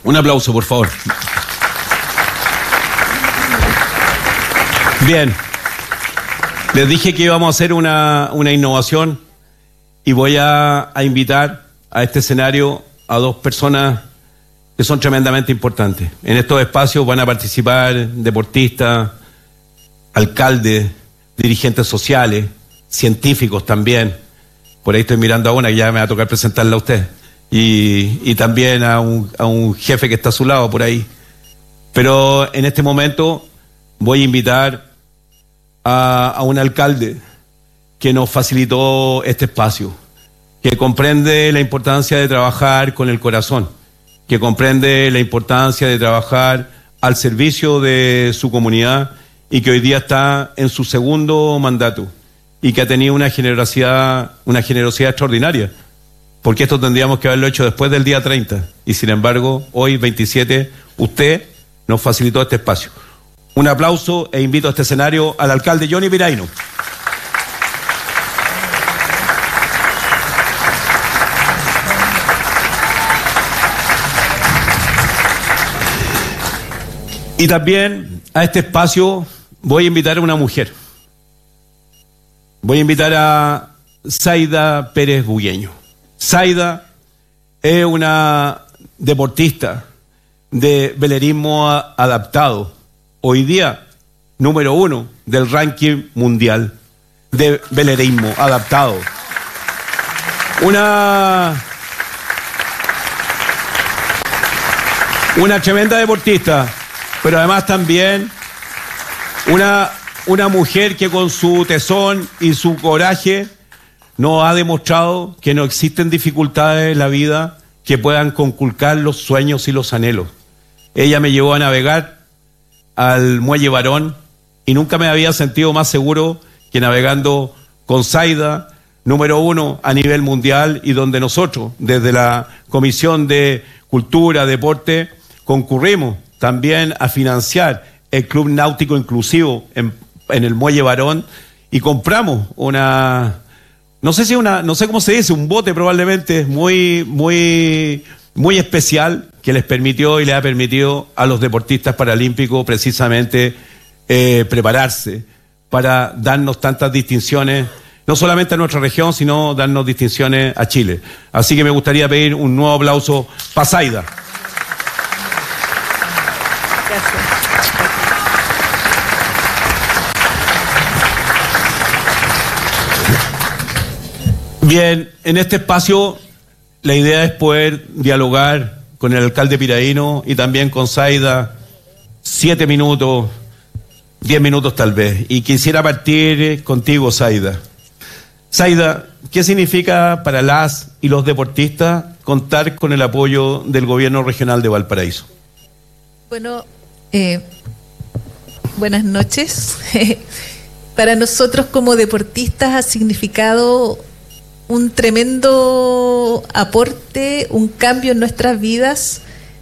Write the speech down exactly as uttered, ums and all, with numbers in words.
Un aplauso, por favor. Bien. Les dije que íbamos a hacer una, una innovación y voy a, a invitar a este escenario a dos personas que son tremendamente importantes. En estos espacios van a participar deportistas, alcaldes, dirigentes sociales, científicos también. Por ahí estoy mirando a una que ya me va a tocar presentarla a usted. Y, y también a un, a un jefe que está a su lado por ahí. Pero en este momento voy a invitar a, a un alcalde que nos facilitó este espacio, que comprende la importancia de trabajar con el corazón, que comprende la importancia de trabajar al servicio de su comunidad y que hoy día está en su segundo mandato y que ha tenido una generosidad, una generosidad extraordinaria, porque esto tendríamos que haberlo hecho después del día treinta y sin embargo hoy veintisiete usted nos facilitó este espacio. Un aplauso e invito a este escenario al alcalde Johnny Piraino. Y también a este espacio voy a invitar a una mujer. Voy a invitar a Zaida Pérez Bugueño. Zaida es una deportista de velerismo adaptado. Hoy día, número uno del ranking mundial de velerismo adaptado. Una, una tremenda deportista, pero además también una, una mujer que con su tesón y su coraje nos ha demostrado que no existen dificultades en la vida que puedan conculcar los sueños y los anhelos. Ella me llevó a navegar al Muelle Barón y nunca me había sentido más seguro que navegando con Zaida, número uno a nivel mundial, y donde nosotros, desde la Comisión de Cultura, Deporte, concurrimos también a financiar el Club Náutico Inclusivo en, en el Muelle Barón y compramos una, no sé si una, no sé cómo se dice, un bote probablemente muy, muy, muy especial que les permitió y le ha permitido a los deportistas paralímpicos precisamente eh, prepararse para darnos tantas distinciones, no solamente a nuestra región, sino darnos distinciones a Chile. Así que me gustaría pedir un nuevo aplauso para Zaida. Bien, en este espacio la idea es poder dialogar con el alcalde Piraino y también con Zaida, siete minutos, diez minutos tal vez. Y quisiera partir contigo, Zaida. Zaida, ¿qué significa para las y los deportistas contar con el apoyo del gobierno regional de Valparaíso? Bueno, eh, buenas noches. Para nosotros como deportistas ha significado un tremendo aporte, un cambio en nuestras vidas,